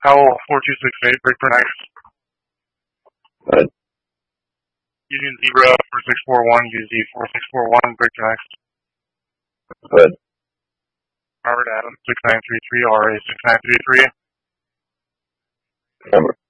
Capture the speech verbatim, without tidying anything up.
Powell four two six eight, break for next. Good. Union Zebra four six four one, U Z four six four one, break for next. Good. Robert Adams six nine three three, R A six nine three three. Number.